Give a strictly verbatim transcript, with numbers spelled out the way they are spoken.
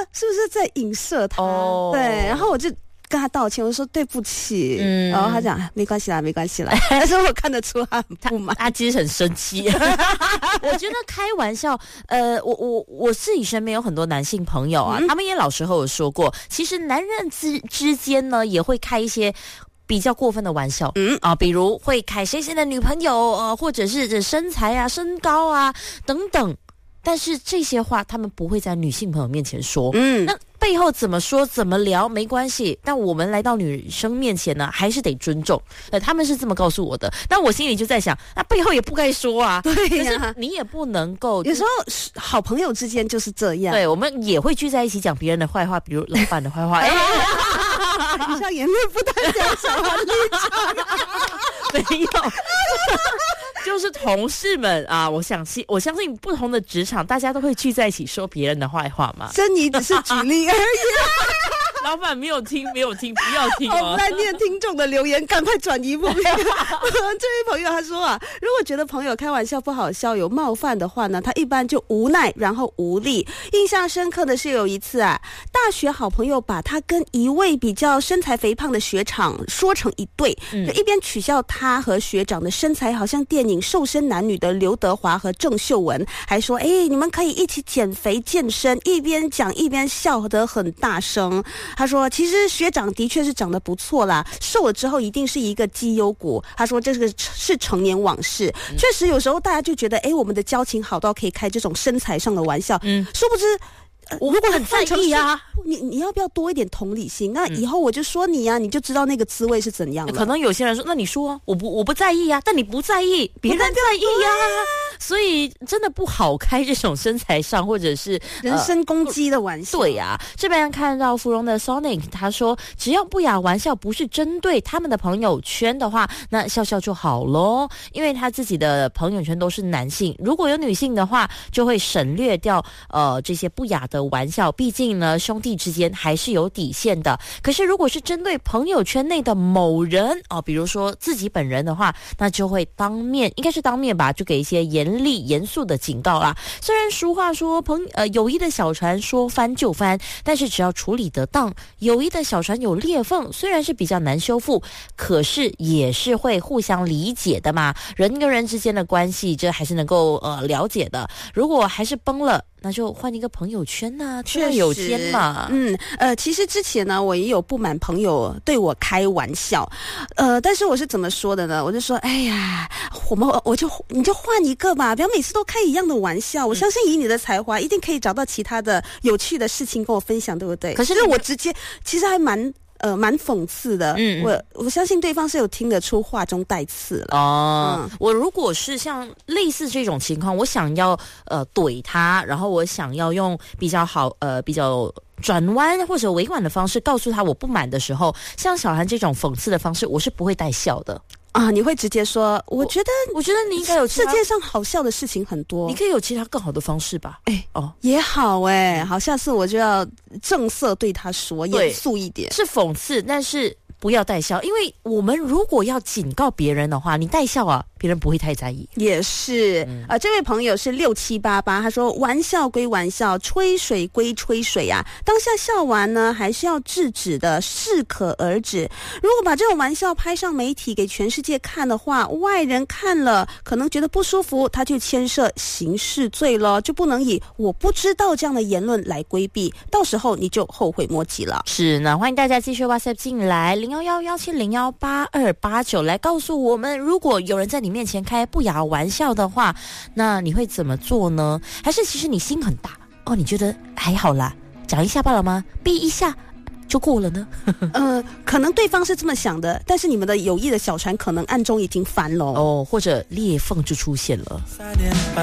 是不是在影射他？哦，对，然后我就跟他道歉，我说对不起，嗯，然后他讲没关系啦，没关系啦，但是我看得出他很不满， 他其实很生气。我觉得开玩笑，呃，我我我自己身边有很多男性朋友啊，嗯、他们也老实和我说过，其实男人之之间呢也会开一些比较过分的玩笑，嗯啊，比如会开谁谁的女朋友，呃，或者是身材啊、身高啊等等。但是这些话他们不会在女性朋友面前说，嗯，那背后怎么说怎么聊没关系，但我们来到女生面前呢，还是得尊重。呃，他们是这么告诉我的，但我心里就在想，那背后也不该说啊， 对呀、 啊，你也不能够。 有时候好朋友之间就是这样， 对，我们也会聚在一起讲别人的坏话，比如老板的坏话。哎， 以上言论不代表小孩立场， 没有。就是同事们啊，我相信，我相信不同的职场，大家都会聚在一起说别人的坏话嘛。 珍妮只是举例而已。 老板没有听，没有听，不要听哦。 我们来念听众的留言，赶快转移目标。这位朋友他说啊，如果觉得朋友开玩笑不好笑、有冒犯的话呢，他一般就无奈，然后无力。印象深刻的是有一次啊，大学好朋友把他跟一位比较身材肥胖的学长说成一对，嗯、一边取笑他和学长的身材好像电影《瘦身男女》的刘德华和郑秀文，还说哎，你们可以一起减肥健身，一边讲一边笑得很大声。他说其实学长的确是长得不错啦，瘦了之后一定是一个绩优股。他说这个是成年往事，嗯、确实有时候大家就觉得哎，我们的交情好到可以开这种身材上的玩笑，嗯，殊不知我如果很在意啊， 你你要不要多一点同理心？那以后我就说你啊，你就知道那个滋味是怎样的。 可能有些人说，那你说啊，我不我不在意啊，但你不在意，别人在意呀、啊，所以真的不好开这种身材上或者是人身攻击的玩笑。 呃、对呀、啊，这边看到芙蓉的 Sonic， 他说只要不雅玩笑不是针对他们的朋友圈的话，那笑笑就好咯，因为他自己的朋友圈都是男性，如果有女性的话，就会省略掉呃这些不雅的玩笑，毕竟呢兄弟之间还是有底线的。可是如果是针对朋友圈内的某人哦，比如说自己本人的话，那就会当面，应该是当面吧，就给一些严厉严肃的警告啦。虽然俗话说朋呃友谊的小船说翻就翻，但是只要处理得当，友谊的小船有裂缝，虽然是比较难修复，可是也是会互相理解的嘛。人跟人之间的关系，这还是能够呃了解的。如果还是崩了，那就换一个朋友圈呐、啊，确有天嘛。 嗯，呃，其实之前呢，我也有不满朋友对我开玩笑，呃，但是我是怎么说的呢？我就说，哎呀，我们我就你就换一个吧，不要每次都开一样的玩笑。我相信以你的才华，一定可以找到其他的有趣的事情跟我分享，对不对？可是我直接，其实还蛮。呃，蛮讽刺的，嗯，我我相信对方是有听得出话中带刺了。 哦、嗯，我如果是像类似这种情况，我想要呃怼他，然后我想要用比较好呃比较转弯或者委婉的方式告诉他我不满的时候，像小韩这种讽刺的方式，我是不会带笑的。 啊，你会直接说，我觉得， 我觉得你应该有世界上好笑的事情很多， 你可以有其他更好的方式吧？ 哎，哦，也好哎、欸，好，下次我就要正色对他说，严肃一点， 是讽刺，但是不要带笑，因为我们如果要警告别人的话，你带笑啊，别人不会太在意。 也是，嗯、呃，这位朋友是六七八八，他说玩笑归玩笑，吹水归吹水啊，当下笑完呢，还是要制止的，适可而止。如果把这种玩笑拍上媒体给全世界看的话，外人看了可能觉得不舒服，他就牵涉刑事罪了，就不能以我不知道这样的言论来规避，到时候你就后悔莫及了。 是呢，欢迎大家继续 WhatsApp 进来零幺幺幺七零幺八二八九来告诉我们，如果有人在你面前开不雅玩笑的话，那你会怎么做呢？还是其实你心很大哦，你觉得还好啦，讲一下罢了吗？逼一下就过了呢？ 呃，可能对方是这么想的，但是你们的友谊的小船可能暗中已经翻了哦，或者裂缝就出现了。